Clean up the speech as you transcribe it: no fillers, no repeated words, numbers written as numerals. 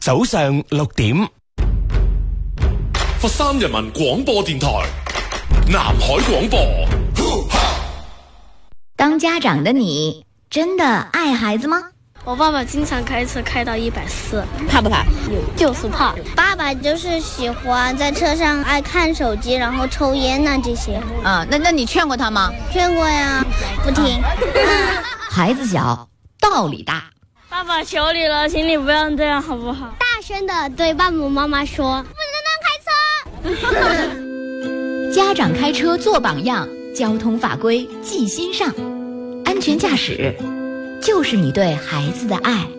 早上6點， 佛山人民廣播電台南海廣播。 當家長的你真的愛孩子嗎？ 我爸爸經常開車開到140， 怕不怕？ 就是怕。 爸爸就是喜歡在車上愛看手機，然後抽煙啊這些。 那你勸過他嗎？ 勸過呀，不聽。 孩子小，道理大。 爸爸求你了，請你不要這樣好不好？ 大聲的對爸爸媽媽說，不能亂開車。 家長開車做榜樣，交通法規記心上，安全駕駛就是你對孩子的愛。